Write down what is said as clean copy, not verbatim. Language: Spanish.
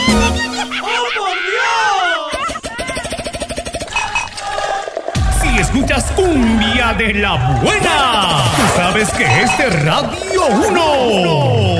¡Oh, por Dios! Si escuchas cumbia de la buena, tú sabes que es de Radio 1.